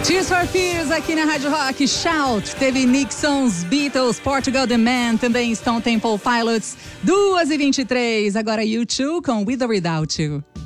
Tears for Fears aqui na Rádio Rock. Shout, teve Nixon's, Beatles, Portugal The Man, também estão Temple Pilots, 2h23. Agora U2 com With or Without You.